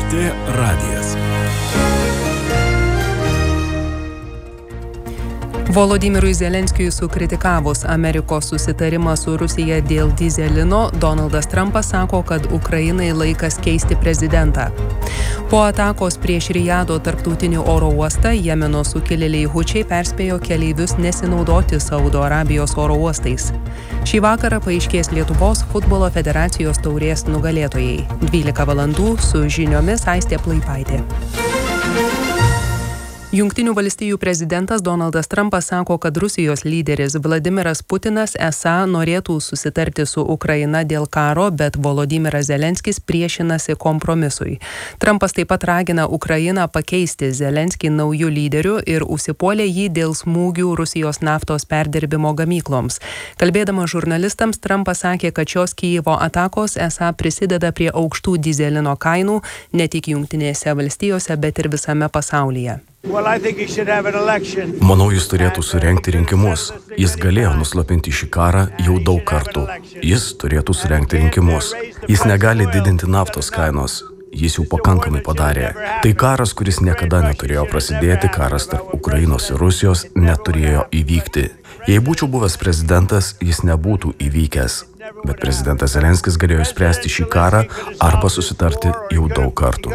LRT radijas. Volodymyrui Zelenskiui sukritikavus Amerikos susitarimą su Rusija dėl dyzelino, Donaldas Trumpas sako, kad Ukrainai laikas keisti prezidentą. Po atakos prieš Rijado tarptautinį oro uostą Jemeno sukilėliai hučiai perspėjo keleivius nesinaudoti Saudo Arabijos oro uostais. Šį vakarą paaiškės Lietuvos futbolo federacijos taurės nugalėtojai. 12 valandų su žiniomis Aistė Plaipaitė. Jungtinių valstijų prezidentas Donaldas Trumpas sako, kad Rusijos lyderis Vladimiras Putinas esą norėtų susitarti su Ukraina dėl karo, bet Volodymyras Zelenskis priešinasi kompromisui. Trumpas taip pat ragina Ukrainą pakeisti Zelenskį naujų lyderių ir užsipuolė jį dėl smūgių Rusijos naftos perdirbimo gamykloms. Kalbėdamas žurnalistams, Trumpas sakė, kad šios Kijevo atakos esą prisideda prie aukštų dyzelino kainų ne tik Jungtinėse valstijose, bet ir visame pasaulyje. Manau, jis turėtų surengti rinkimus. Jis galėjo nuslopinti šį karą jau daug kartų. Jis turėtų surengti rinkimus. Jis negali didinti naftos kainos. Jis jau pakankamai padarė. Tai karas, kuris niekada neturėjo prasidėti, karas tarp Ukrainos ir Rusijos neturėjo įvykti. Jei būčiau buvęs prezidentas, jis nebūtų įvykęs. Bet prezidentas Zelenskis galėjo išspręsti šį karą arba susitarti jau daug kartų.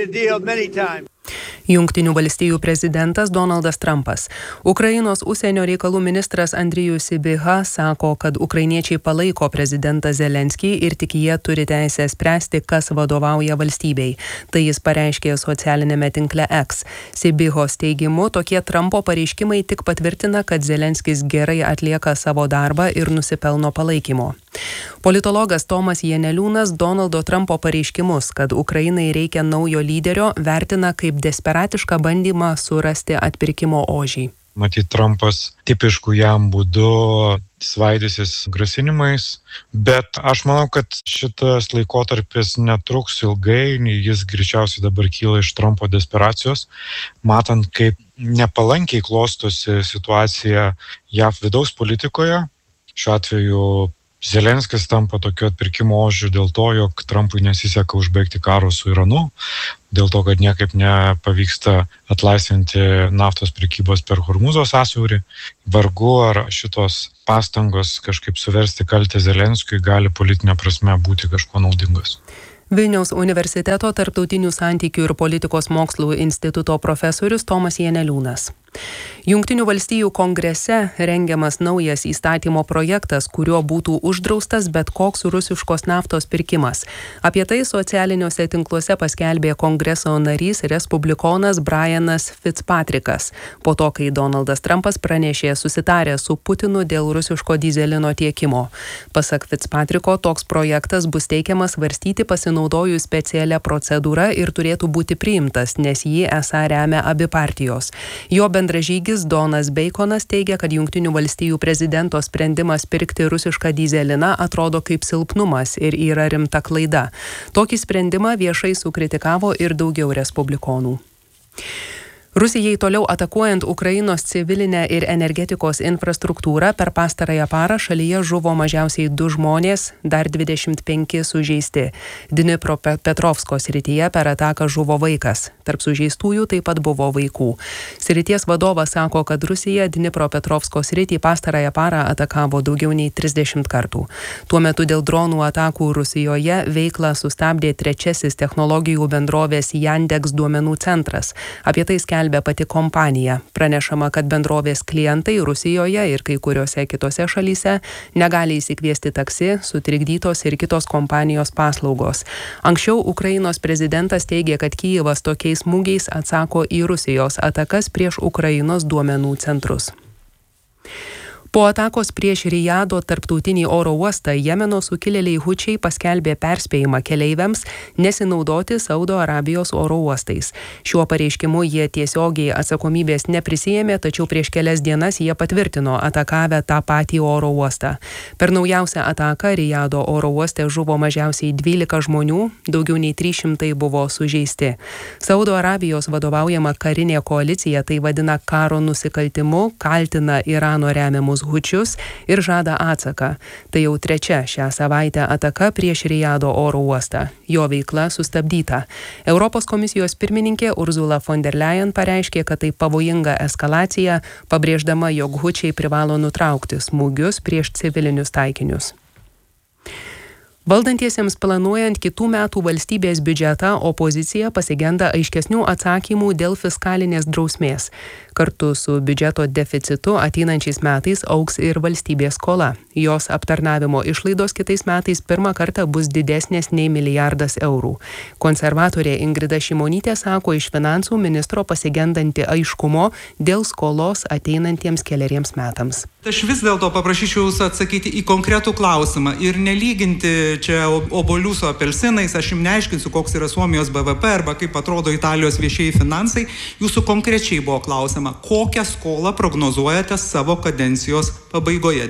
Jungtinių valstijų prezidentas Donaldas Trumpas. Ukrainos užsienio reikalų ministras Andrijus Sybiha sako, kad ukrainiečiai palaiko prezidentą Zelenskį ir tik jie turi teisę spręsti, kas vadovauja valstybei. Tai jis pareiškė socialinėme tinkle X. Sybihos teigimu, tokie Trumpo pareiškimai tik patvirtina, kad Zelenskis gerai atlieka savo darbą ir nusipelno palaikymo. Politologas Tomas Janeliūnas Donaldo Trumpo pareiškimus, kad Ukrainai reikia naujo lyderio, vertina kaip desperatišką bandymą surasti atpirkimo ožį. Matyt, Trumpas tipiškų jam būdu svaidysis grasinimais, bet aš manau, kad šitas laikotarpis netruks ilgai, jis greičiausiai dabar kyla iš Trumpo desperacijos, matant, kaip nepalankiai klostosi situacija JAV vidaus politikoje. Šiuo atveju Zelenskis tampa tokiu atpirkimo ožiu dėl to, jog Trumpui nesiseka užbaigti karo su Iranu, dėl to, kad niekaip nepavyksta atlaisvinti naftos prekybos per Hormūzo sąsiaurį. Vargu ar šitos pastangos kažkaip suversti kaltę Zelenskiui gali politinė prasme būti kažkuo naudingos. Vilniaus universiteto tarptautinių santykių ir politikos mokslų instituto profesorius Tomas Janeliūnas. Jungtinių valstijų kongrese rengiamas naujas įstatymo projektas, kuriuo būtų uždraustas bet koks rusiškos naftos pirkimas. Apie tai socialiniuose tinkluose paskelbė kongreso narys respublikonas Brianas Fitzpatrickas, po to, kai Donaldas Trumpas pranešė susitarę su Putinu dėl rusiško dyzelino tiekimo. Pasak Fitzpatricko, toks projektas bus teikiamas svarstyti pasinaudojus specialią procedūrą ir turėtų būti priimtas, nes jį esą remia abi partijos. Jo bendražygis Donas Baconas teigia, kad Jungtinių valstijų prezidento sprendimas pirkti rusišką dyzeliną atrodo kaip silpnumas ir yra rimta klaida. Tokį sprendimą viešai sukritikavo ir daugiau respublikonų. Rusijai toliau atakuojant Ukrainos civilinę ir energetikos infrastruktūrą per pastarąją parą šalyje žuvo mažiausiai 2 žmonės, dar 25 sužeisti. Dnipropetrovsko srityje per ataką žuvo vaikas. Tarp sužeistųjų taip pat buvo vaikų. Srities vadovas sako, kad Rusija Dnipropetrovsko sritį pastarąją parą atakavo daugiau nei 30 kartų. Tuo metu dėl dronų atakų Rusijoje veiklą sustabdė trečiasis technologijų bendrovės Yandex duomenų centras. Apie tai skelbia pati kompanija. Pranešama, kad bendrovės klientai Rusijoje ir kai kuriuose kitose šalyse negali įsikviesti taksi, sutrikdytos ir kitos kompanijos paslaugos. Anksčiau Ukrainos prezidentas teigė, kad Kijevas tokiais smūgiais atsako į Rusijos atakas prieš Ukrainos duomenų centrus. Po atakos prieš Rijado tarptautinį oro uostą Jemeno sukilėliai hučiai paskelbė perspėjimą keleiviams nesinaudoti Saudo Arabijos oro uostais. Šiuo pareiškimu jie tiesiogiai atsakomybės neprisijėmė, tačiau prieš kelias dienas jie patvirtino atakavę tą patį oro uostą. Per naujausią ataką Rijado oro uoste žuvo mažiausiai 12 žmonių, daugiau nei 300 buvo sužeisti. Saudo Arabijos vadovaujama karinė koalicija tai vadina karo nusikaltimu, kaltina Irano remiamus hučius ir žada atsaką. Tai jau trečia šią savaitę ataka prieš Rijado oro uostą. Jo veikla sustabdyta. Europos komisijos pirmininkė Ursula von der Leyen pareiškė, kad tai pavojinga eskalacija, pabrėždama, jog hučiai privalo nutraukti smūgius prieš civilinius taikinius. Valdantiesiems planuojant kitų metų valstybės biudžetą, opozicija pasigenda aiškesnių atsakymų dėl fiskalinės drausmės. Kartu su biudžeto deficitu ateinančiais metais augs ir valstybės skola. Jos aptarnavimo išlaidos kitais metais pirmą kartą bus didesnės nei milijardas eurų. Konservatorė Ingrida Šimonytė sako iš finansų ministro pasigendanti aiškumo dėl skolos ateinantiems keleriems metams. Aš vis dėlto paprašyčiau jūsų atsakyti į konkretų klausimą ir nelyginti čia obuolių su apelsinais. Aš jums neaiškinsiu, koks yra Suomijos BVP arba kaip atrodo Italijos viešieji finansai. Jūsų konkrečiai buvo klausima, kokią skolą prognozuojate savo kadencijos pabaigoje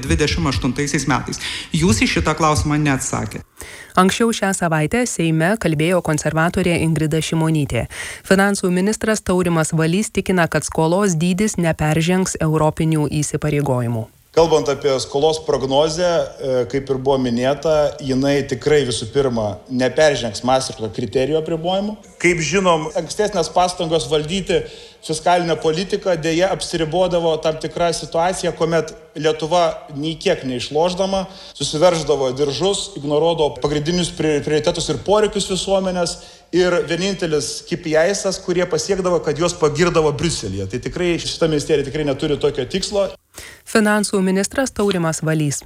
28 metais. Jūs į šitą klausimą neatsakėte. Anksčiau šią savaitę Seime kalbėjo konservatorė Ingrida Šimonytė. Finansų ministras Taurimas Valys tikina, kad skolos dydis neperžengs europinių įsipareigojimų. Kalbant apie skolos prognozę, kaip ir buvo minėta, jinai tikrai visų pirma neperžengs Maastrichto kriterijų apribojimų. Kaip žinom, ankstesnės pastangos valdyti fiskalinę politiką dėja apsiribodavo tam tikrą situaciją, kuomet Lietuva nei kiek neišlošdama susiverždavo diržus, ignoruodavo pagrindinius prioritetus ir poreikius visuomenės ir vienintelis KPI'as, kurie pasiekdavo, kad juos pagirdavo Briuselyje. Tai tikrai šita ministerija tikrai neturi tokio tikslo. Finansų ministras Taurimas Valys.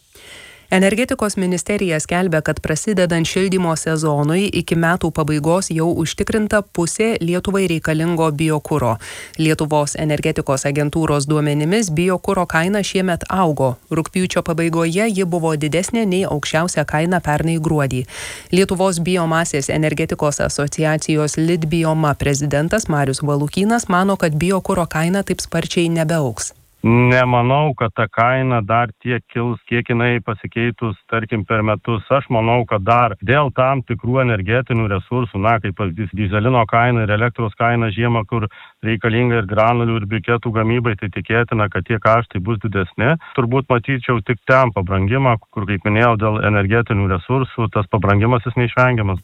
Energetikos ministerija skelbia, kad prasidedant šildymo sezonui iki metų pabaigos jau užtikrinta pusė Lietuvai reikalingo biokuro. Lietuvos energetikos agentūros duomenimis biokuro kaina šiemet augo. Rugpjūčio pabaigoje ji buvo didesnė nei aukščiausia kaina pernai gruodį. Lietuvos biomasės energetikos asociacijos Litbioma prezidentas Marius Valukynas mano, kad biokuro kaina taip sparčiai nebeaugs. Nemanau, kad ta kaina dar tiek kils, kiek jinai pasikeitus, tarkim, per metus. Aš manau, kad dar dėl tam tikrų energetinių resursų, kaip pavyzdys dyzelino kaina ir elektros kaina žiemą, kur reikalinga ir granulių, ir briketų gamybai, tai tikėtina, kad tie kaštai bus didesni. Turbūt matyčiau tik ten pabrangimą, kur, kaip minėjau, dėl energetinių resursų, tas pabrangimas jis neišvengiamas.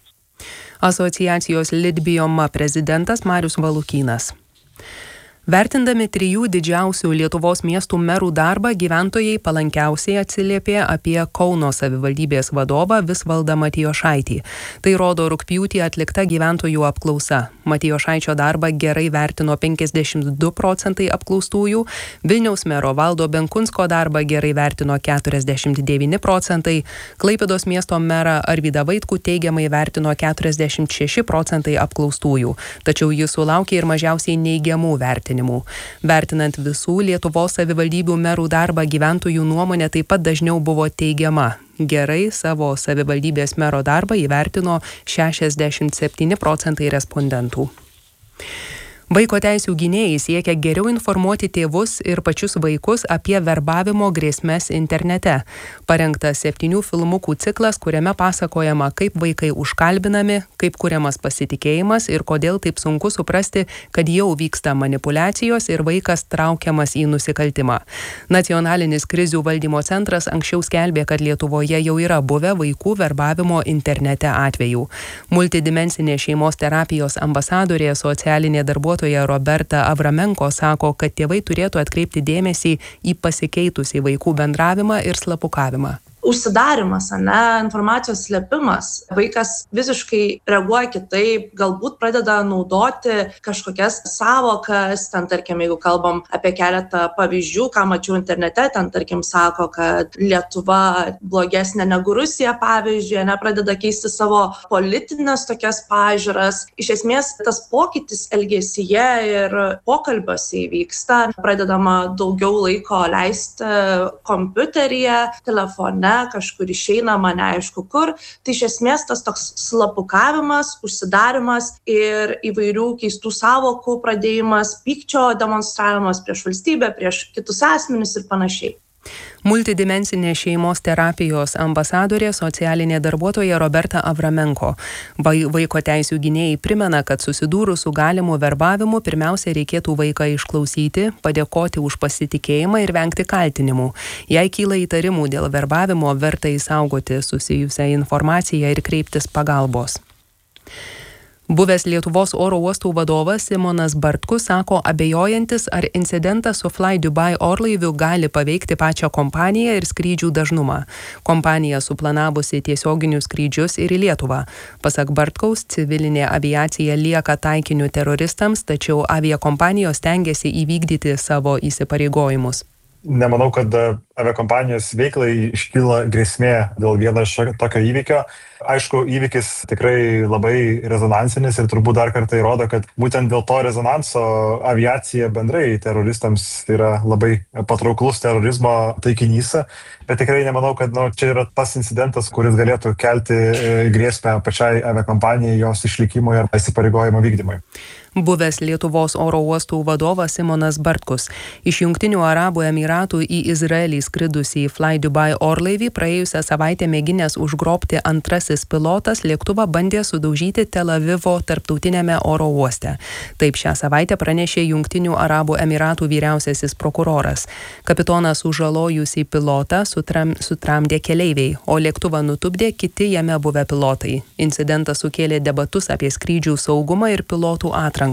Asociacijos Litbioma prezidentas Marius Valukynas. Vertindami 3 didžiausių Lietuvos miestų merų darbą, gyventojai palankiausiai atsiliepė apie Kauno savivaldybės vadovą Visvaldą Matijošaitį. Tai rodo rugpjūtį atlikta gyventojų apklausa. Matijošaičio darbą gerai vertino 52% apklaustųjų, Vilniaus mero Valdo Benkunsko darbą gerai vertino 49%, Klaipėdos miesto merą Arvydą Vaitkų teigiamai vertino 46% apklaustųjų, tačiau jis sulaukė ir mažiausiai neigiamų vertinimų. Vertinant visų Lietuvos savivaldybių merų darbą, gyventojų nuomonė taip pat dažniau buvo teigiama. Gerai savo savivaldybės mero darbą įvertino 67% respondentų. Vaiko teisių gynėjai siekia geriau informuoti tėvus ir pačius vaikus apie verbavimo grėsmes internete. Parengtas 7 filmukų ciklas, kuriame pasakojama, kaip vaikai užkalbinami, kaip kuriamas pasitikėjimas ir kodėl taip sunku suprasti, kad jau vyksta manipulacijos ir vaikas traukiamas į nusikaltimą. Nacionalinis krizių valdymo centras anksčiau skelbė, kad Lietuvoje jau yra buvę vaikų verbavimo internete atvejų. Multidimensinė šeimos terapijos ambasadorė, socialinė darbuotoja Roberta Avramenko sako, kad tėvai turėtų atkreipti dėmesį į pasikeitusį vaikų bendravimą ir slapukavimą. Užsidarimas, informacijos slėpimas. Vaikas visiškai reaguoja kitaip, galbūt pradeda naudoti kažkokias sąvokas, ten tarkim, jeigu kalbam apie keletą pavyzdžių, ką mačiau internete, ten tarkim sako, kad Lietuva blogesnė negu Rusija, pavyzdžiui, pradeda keisti savo politinės tokias pažiūras. Iš esmės, tas pokytis elgesyje ir pokalbiuose įvyksta, pradedama daugiau laiko leisti kompiuteryje, telefone, kažkur išeinama neaišku kur. Tai iš esmės tas toks slapukavimas, užsidarimas ir įvairių keistų sąvokų pradėjimas, pykčio demonstravimas prieš valstybę, prieš kitus asmenis ir panašiai. Multidimensinė šeimos terapijos ambasadorė socialinė darbuotoja Roberta Avramenko. Vaiko teisių gynėjai primena, kad susidūrus su galimu verbavimu pirmiausia reikėtų vaiką išklausyti, padėkoti už pasitikėjimą ir vengti kaltinimų. Jei kyla įtarimų dėl verbavimo, verta išsaugoti susijusią informaciją ir kreiptis pagalbos. Buvęs Lietuvos oro uostų vadovas Simonas Bartkus sako abejojantis, ar incidentas su Fly Dubai orlaiviu gali paveikti pačią kompaniją ir skrydžių dažnumą. Kompanija suplanavusi tiesioginius skrydžius ir į Lietuvą. Pasak Bartkaus, civilinė aviacija lieka taikiniu teroristams, tačiau aviakompanijos stengiasi įvykdyti savo įsipareigojimus. Nemanau, kad aviakompanijos veiklai iškyla grėsmė dėl vieno tokio įvykio. Aišku, įvykis tikrai labai rezonansinis ir turbūt dar kartą įrodo, kad būtent dėl to rezonanso aviacija bendrai teroristams yra labai patrauklus terorizmo taikinys. Bet tikrai nemanau, kad čia yra tas incidentas, kuris galėtų kelti grėsmę pačiai aviakompanijai, jos išlikimui ir įsipareigojimo vykdymui. Buvęs Lietuvos oro uostų vadovas Simonas Bartkus. Iš Jungtinių Arabų Emiratų į Izraelį skridusį Fly Dubai orlaivį praėjusią savaitę mėginęs užgrobti antrasis pilotas lėktuvą bandė sudaužyti Tel Avivo tarptautinėme oro uoste. Taip šią savaitę pranešė Jungtinių Arabų Emiratų vyriausiasis prokuroras. Kapitonas sužalojusį pilotą sutramdė keleiviai, o lėktuvą nutupdė kiti jame buvę pilotai. Incidentas sukėlė debatus apie skrydžių saugumą ir pilotų atranką.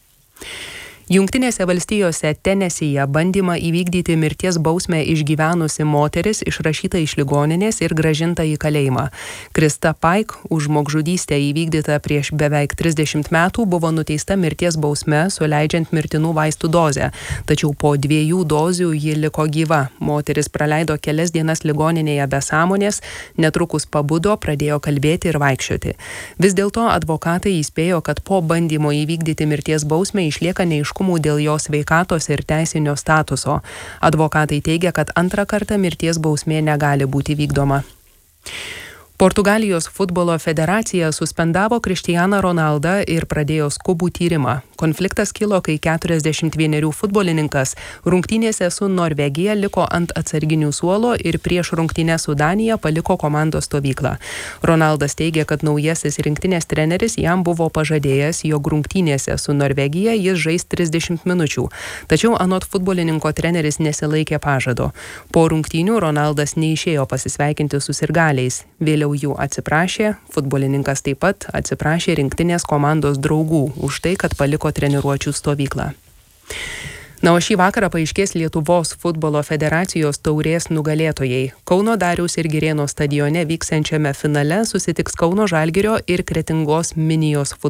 Jungtinėse valstijose Tenesyje bandymą įvykdyti mirties bausmę išgyvenusi moteris išrašyta iš ligoninės ir grąžinta į kalėjimą. Krista Pike už žmogžudystę įvykdytą prieš beveik 30 metų buvo nuteista mirties bausme, suleidžiant mirtinų vaistų dozę. Tačiau po 2 dozių ji liko gyva. Moteris praleido kelias dienas ligoninėje be sąmonės, netrukus pabudo, pradėjo kalbėti ir vaikščioti. Vis dėlto advokatai įspėjo, kad po bandymo įvykdyti mirties bausmę išlieka neaiškumas dėl jos sveikatos ir teisinio statuso. Advokatai teigia, kad antrą kartą mirties bausmė negali būti vykdoma. Portugalijos futbolo federacija suspendavo Cristianą Ronaldą ir pradėjo skubų tyrimą. Konfliktas kilo, kai 41 futbolininkas rungtynėse su Norvegija liko ant atsarginių suolo ir prieš rungtynę su Danija paliko komandos stovyklą. Ronaldas teigia, kad naujasis rinktinės treneris jam buvo pažadėjęs, jog rungtynėse su Norvegija jis žais 30 minučių. Tačiau anot futbolininko treneris nesilaikė pažado. Po rungtynių Ronaldas neišėjo pasisveikinti su sirgaliais. Vėliau jų atsiprašė, futbolininkas taip pat atsiprašė rinktinės komandos draugų už tai, kad paliko treniruočių stovyklą. Na, o šį vakarą paaiškės Lietuvos futbolo federacijos taurės nugalėtojai. Kauno Dariaus ir Girėno stadione vyksiančiame finale susitiks Kauno Žalgirio ir Kretingos Minijos futbolo.